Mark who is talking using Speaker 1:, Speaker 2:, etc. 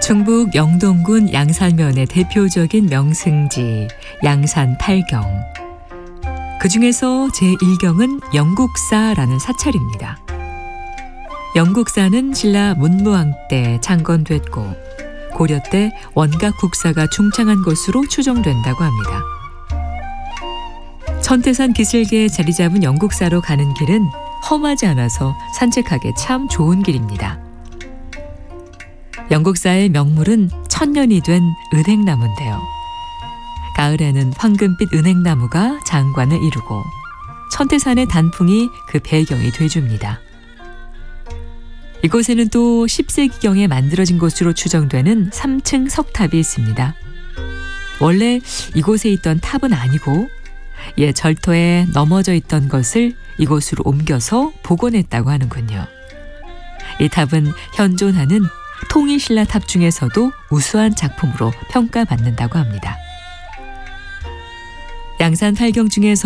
Speaker 1: 충북 영동군 양산면의 대표적인 명승지 양산 8경. 그중에서 제1경은 영국사라는 사찰입니다. 영국사는 신라 문무왕 때 창건됐고 고려 때 원각 국사가 중창한 곳으로 추정된다고 합니다. 천태산 기슭에 자리 잡은 영국사로 가는 길은 험하지 않아서 산책하기 참 좋은 길입니다. 영국사의 명물은 천년이 된 은행나무인데요. 가을에는 황금빛 은행나무가 장관을 이루고 천태산의 단풍이 그 배경이 돼줍니다. 이곳에는 또 10세기경에 만들어진 곳으로 추정되는 3층 석탑이 있습니다. 원래 이곳에 있던 탑은 아니고 옛 절터에 넘어져 있던 것을 이곳으로 옮겨서 복원했다고 하는군요. 이 탑은 현존하는 통일신라 탑 중에서도 우수한 작품으로 평가받는다고 합니다. 양산 8경 중에서